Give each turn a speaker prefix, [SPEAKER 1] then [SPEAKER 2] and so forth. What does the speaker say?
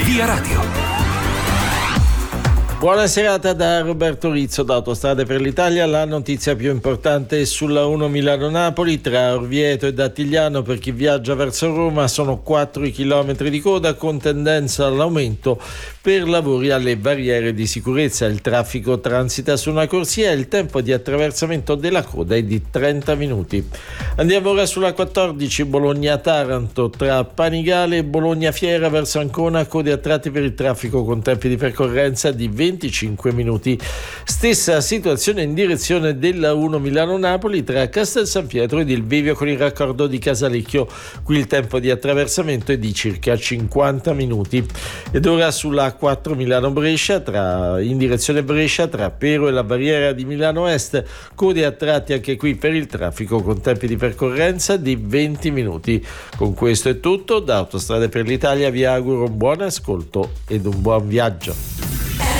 [SPEAKER 1] Via Radio.
[SPEAKER 2] Buona serata da Roberto Rizzo da Autostrade per l'Italia. La notizia più importante è sulla 1 Milano-Napoli tra Orvieto e Dattigliano. Per chi viaggia verso Roma sono 4 i chilometri di coda con tendenza all'aumento per lavori alle barriere di sicurezza. Il traffico transita su una corsia e il tempo di attraversamento della coda è di 30 minuti. Andiamo ora sulla 14 Bologna-Taranto tra Panigale e Bologna-Fiera verso Ancona, code a tratti per il traffico con tempi di percorrenza di 25 minuti. Stessa situazione in direzione della 1 Milano-Napoli tra Castel San Pietro ed il bivio con il raccordo di Casalecchio. Qui il tempo di attraversamento è di circa 50 minuti. Ed ora sulla 4 Milano-Brescia in direzione Brescia tra Pero e la barriera di Milano Est, code a tratti anche qui per il traffico con tempi di percorrenza di 20 minuti. Con questo è tutto. Da Autostrade per l'Italia vi auguro un buon ascolto ed un buon viaggio.